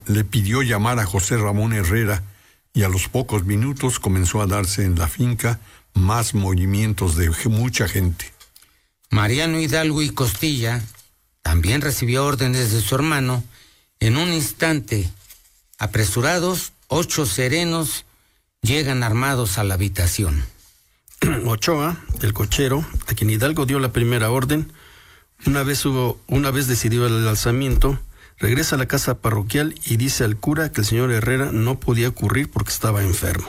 le pidió llamar a José Ramón Herrera y a los pocos minutos comenzó a darse en la finca más movimientos de mucha gente. Mariano Hidalgo y Costilla también recibió órdenes de su hermano. En un instante, apresurados, 8 serenos llegan armados a la habitación. Ochoa, el cochero, a quien Hidalgo dio la primera orden, una vez decidido el alzamiento, regresa a la casa parroquial y dice al cura que el señor Herrera no podía ocurrir porque estaba enfermo.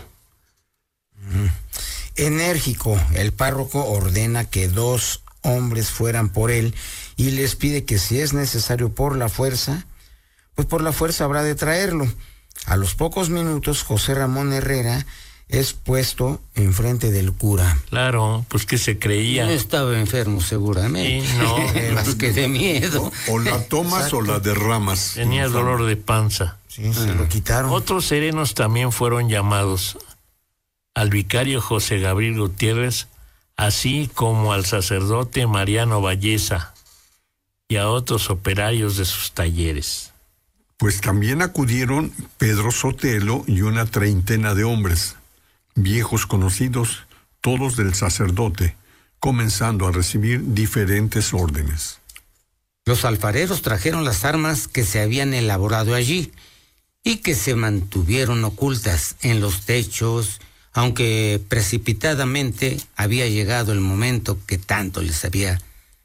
Enérgico, el párroco ordena que 2 hombres fueran por él y les pide que si es necesario por la fuerza, pues por la fuerza habrá de traerlo. A los pocos minutos, José Ramón Herrera es puesto enfrente del cura. Claro, pues que se creía. No estaba enfermo seguramente. Sí, no. Más que de miedo. O la tomas. Exacto. O la derramas. Tenía dolor de panza. Sí, se lo quitaron. Otros serenos también fueron llamados. Al vicario José Gabriel Gutiérrez, así como al sacerdote Mariano Valleza y a otros operarios de sus talleres. Pues también acudieron Pedro Sotelo y una treintena de hombres, viejos conocidos, todos del sacerdote, comenzando a recibir diferentes órdenes. Los alfareros trajeron las armas que se habían elaborado allí y que se mantuvieron ocultas en los techos, aunque precipitadamente había llegado el momento del que tanto les había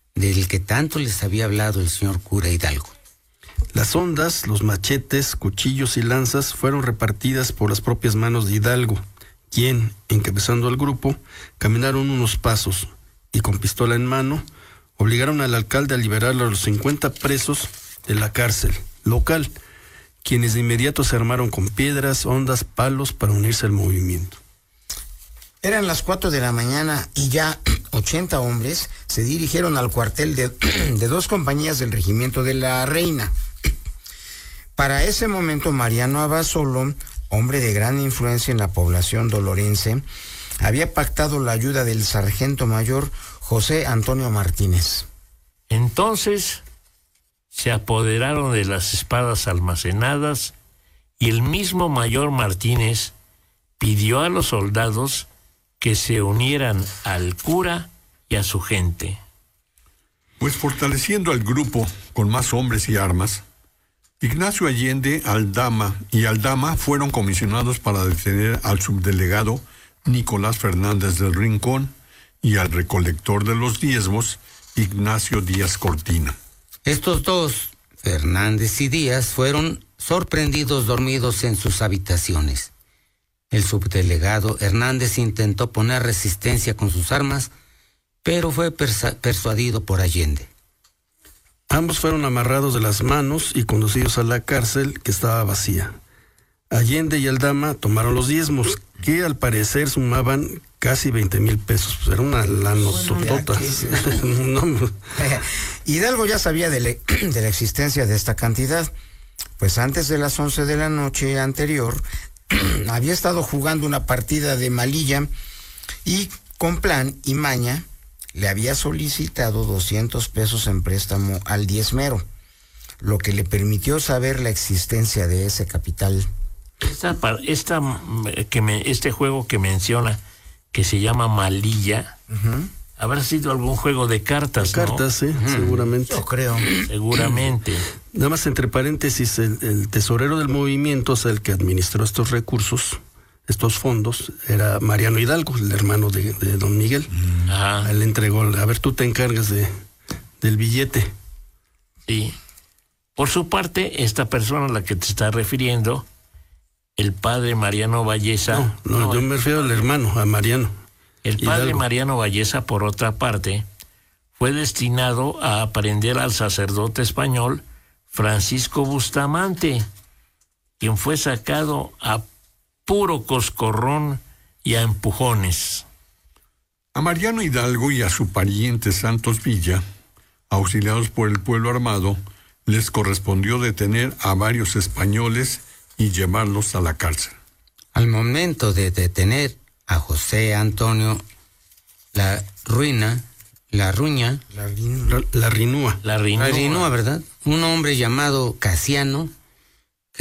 hablado el señor cura Hidalgo. Las hondas, los machetes, cuchillos y lanzas fueron repartidas por las propias manos de Hidalgo, quien, encabezando al grupo, caminaron unos pasos y con pistola en mano, obligaron al alcalde a liberar a los 50 presos de la cárcel local, quienes de inmediato se armaron con piedras, hondas, palos para unirse al movimiento. Eran las 4 de la mañana y ya 80 hombres se dirigieron al cuartel de 2 compañías del regimiento de la Reina. Para ese momento, Mariano Abasolo, hombre de gran influencia en la población dolorense, había pactado la ayuda del sargento mayor José Antonio Martínez. Entonces se apoderaron de las espadas almacenadas y el mismo mayor Martínez pidió a los soldados que se unieran al cura y a su gente. Pues fortaleciendo al grupo con más hombres y armas, Ignacio Allende, Aldama fueron comisionados para detener al subdelegado Nicolás Fernández del Rincón y al recolector de los diezmos, Ignacio Díaz Cortina. Estos 2, Fernández y Díaz, fueron sorprendidos dormidos en sus habitaciones. El subdelegado Hernández intentó poner resistencia con sus armas, pero fue persuadido por Allende. Ambos fueron amarrados de las manos y conducidos a la cárcel, que estaba vacía. Allende y Aldama tomaron los diezmos, que al parecer sumaban casi 20,000 pesos. Era una lanototota. No. Hidalgo ya sabía de la existencia de esta cantidad, pues antes de las 11 de la noche anterior había estado jugando una partida de malilla y con plan y maña le había solicitado 200 pesos en préstamo al diezmero, lo que le permitió saber la existencia de ese capital. Este juego que menciona, que se llama malilla, habrá sido algún juego de cartas, ¿no? Cartas, sí, seguramente. Yo creo. Seguramente. Nada más entre paréntesis, el tesorero del movimiento, o sea, el que administró estos recursos, estos fondos, era Mariano Hidalgo, el hermano de don Miguel. Él le entregó, a ver, tú te encargas del billete. Sí. Por su parte, esta persona a la que te está refiriendo, el padre Mariano Valleza... No, yo me refiero al hermano, a Mariano. El padre Hidalgo. Mariano Valleza, por otra parte, fue destinado a aprender al sacerdote español Francisco Bustamante, quien fue sacado a puro coscorrón y a empujones. A Mariano Hidalgo y a su pariente Santos Villa, auxiliados por el pueblo armado, les correspondió detener a varios españoles y llevarlos a la cárcel. Al momento de detener a José Antonio Larinúa, La Rinúa, ¿verdad? Un hombre llamado Casiano,